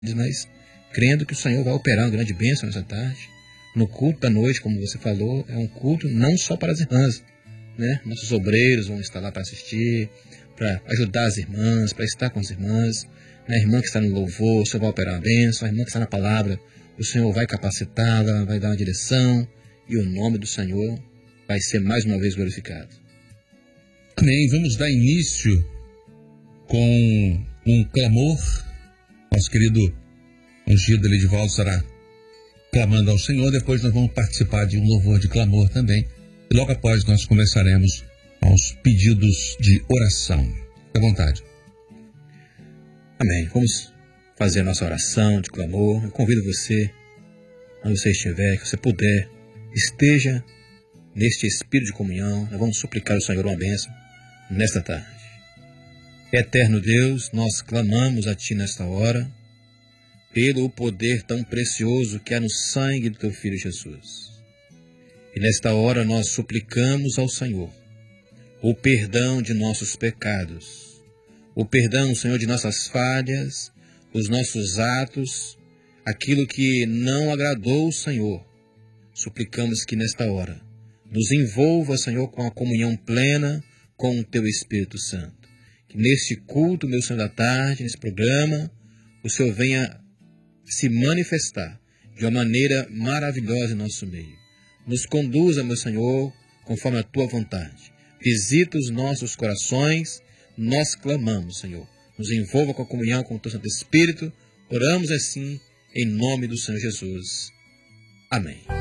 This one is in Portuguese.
mas crendo que o Senhor vai operar uma grande bênção nessa tarde. No culto da noite, como você falou, é um culto não só para as irmãs, né? Nossos obreiros vão estar lá para assistir, para ajudar as irmãs, para estar com as irmãs. A irmã que está no louvor, o Senhor vai operar uma bênção. A irmã que está na palavra, o Senhor vai capacitá-la, vai dar uma direção, e o nome do Senhor vai ser mais uma vez glorificado. Amém. Vamos dar início com um clamor. Nosso querido ungido Elidivaldo estará clamando ao Senhor. Depois nós vamos participar de um louvor de clamor também. E logo após nós começaremos aos pedidos de oração. Fique à vontade. Amém. Vamos fazer a nossa oração de clamor. Eu convido você, onde você estiver, que você puder, esteja neste espírito de comunhão. Nós vamos suplicar ao Senhor uma bênção nesta tarde. Eterno Deus, nós clamamos a Ti nesta hora, pelo poder tão precioso que há no sangue do Teu Filho Jesus. E nesta hora nós suplicamos ao Senhor o perdão de nossos pecados, o perdão, Senhor, de nossas falhas, os nossos atos, aquilo que não agradou o Senhor. Suplicamos que nesta hora nos envolva, Senhor, com a comunhão plena com o Teu Espírito Santo. Que neste culto, meu Senhor, da tarde, nesse programa, o Senhor venha se manifestar de uma maneira maravilhosa em nosso meio. Nos conduza, meu Senhor, conforme a Tua vontade. Visita os nossos corações, nós clamamos, Senhor. Nos envolva com a comunhão com o Teu Santo Espírito. Oramos assim, em nome do Senhor Jesus. Amém.